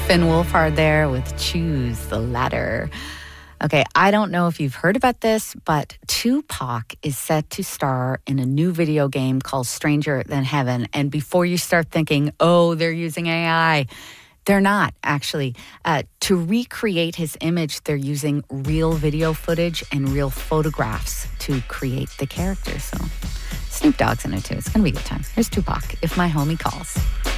Finn Wolfhard there with Choose the Latter. Okay, I don't know if you've heard about this, but Tupac is set to star in a new video game called Stranger Than Heaven. And before you start thinking, oh, they're using AI, they're not, actually. To recreate his image, they're using real video footage and real photographs to create the character. So Snoop Dogg's in it too. It's going to be a good time. Here's Tupac, If My Homie Calls.